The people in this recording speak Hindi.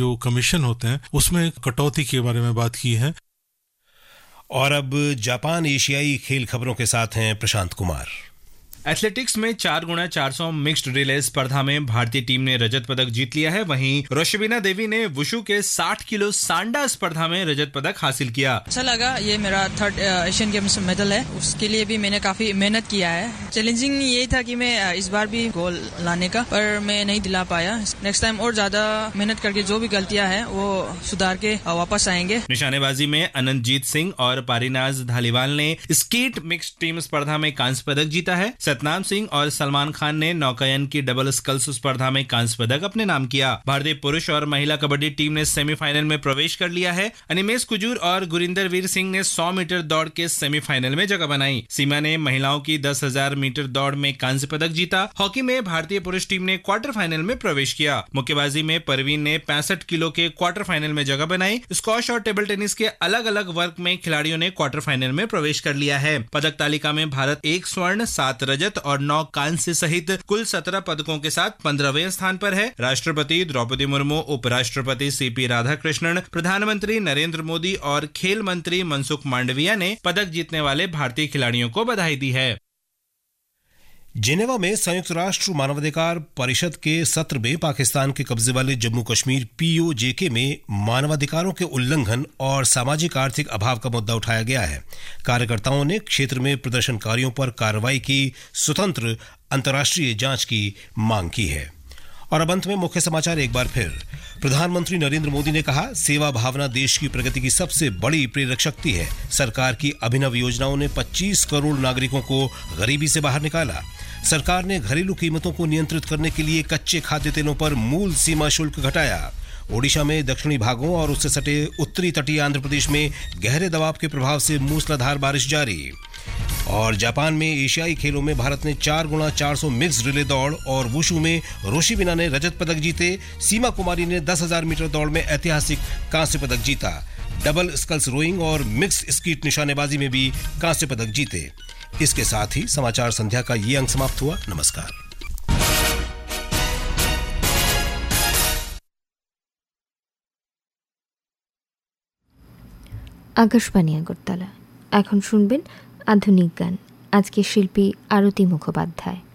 जो कमीशन होते हैं उसमें कटौती के बारे में बात की है। और अब जापान एशियाई खेल खबरों के साथ हैं प्रशांत कुमार। एथलेटिक्स में 4x400 मिक्स्ड रिले स्पर्धा में भारतीय टीम ने रजत पदक जीत लिया है। वहीं रोशबिना देवी ने वुशु के 60 किलो सांडा स्पर्धा में रजत पदक हासिल किया। अच्छा लगा, ये मेरा 3rd एशियन गेम्स मेडल है, उसके लिए भी मैंने काफी मेहनत किया है। चैलेंजिंग यही था कि मैं इस बार भी गोल लाने का, पर मैं नहीं दिला पाया। नेक्स्ट टाइम और ज्यादा मेहनत करके जो भी गलतियां हैं वो सुधार के वापस आएंगे। निशानेबाजी में अनंतजीत सिंह और पारीनाज धालीवाल ने स्केट मिक्स्ड टीम स्पर्धा में कांस्य पदक जीता है। सतनाम सिंह और सलमान खान ने नौकायन की डबल स्कल्स स्पर्धा में कांस्य पदक अपने नाम किया। भारतीय पुरुष और महिला कबड्डी टीम ने सेमीफाइनल में प्रवेश कर लिया है। अनिमेश कुजूर और गुरिंदर वीर सिंह ने 100 मीटर दौड़ के सेमीफाइनल में जगह बनाई। सीमा ने महिलाओं की 10,000 मीटर दौड़ में कांस्य पदक जीता। हॉकी में भारतीय पुरुष टीम ने क्वार्टर फाइनल में प्रवेश किया। मुक्केबाजी में परवीन ने 65 किलो के क्वार्टर फाइनल में जगह बनाई। स्क्वॉश और टेबल टेनिस के अलग अलग वर्ग में खिलाड़ियों ने क्वार्टर फाइनल में प्रवेश कर लिया है। पदक तालिका में भारत 1 स्वर्ण 7 रजत और 9 कांस्य सहित कुल 17 पदकों के साथ 15वें स्थान पर है। राष्ट्रपति द्रौपदी मुर्मू, उपराष्ट्रपति सीपी राधाकृष्णन, प्रधानमंत्री नरेंद्र मोदी और खेल मंत्री मनसुख मांडविया ने पदक जीतने वाले भारतीय खिलाड़ियों को बधाई दी है। जिनेवा में संयुक्त राष्ट्र मानवाधिकार परिषद के सत्र में पाकिस्तान के कब्जे वाले जम्मू कश्मीर POJK में मानवाधिकारों के उल्लंघन और सामाजिक आर्थिक अभाव का मुद्दा उठाया गया है। कार्यकर्ताओं ने क्षेत्र में प्रदर्शनकारियों पर कार्रवाई की स्वतंत्र अंतर्राष्ट्रीय जांच की मांग की है। और अब अंत में मुख्य समाचार एक बार फिर। प्रधानमंत्री नरेंद्र मोदी ने कहा, सेवा भावना देश की प्रगति की सबसे बड़ी प्रेरक शक्ति है। सरकार की अभिनव योजनाओं ने 25 करोड़ नागरिकों को गरीबी से बाहर निकाला। सरकार ने घरेलू कीमतों को नियंत्रित करने के लिए कच्चे खाद्य तेलों पर मूल सीमा शुल्क घटाया। ओडिशा में दक्षिणी भागों और उससे सटे उत्तरी तटीय आंध्र प्रदेश में गहरे दबाव के प्रभाव से मूसलाधार बारिश जारी। और जापान में एशियाई खेलों में भारत ने 4x400 मिक्स्ड रिले दौड़ और वुशु में रोशिबिना ने रजत पदक जीते। सीमा कुमारी ने 10,000 मीटर दौड़ में ऐतिहासिक कांस्य पदक जीता। डबल स्कल्स रोइंग और मिक्स्ड स्कीट निशानेबाजी में भी कांस्य पदक जीते। इसके साथ ही समाचार संध्या का ये अंक समाप्त हुआ। नमस्कार। আকাশবাণী আগরতলা। এখন শুনবেন আধুনিক গান। আজকে শিল্পী আরতি মুখোপাধ্যায়।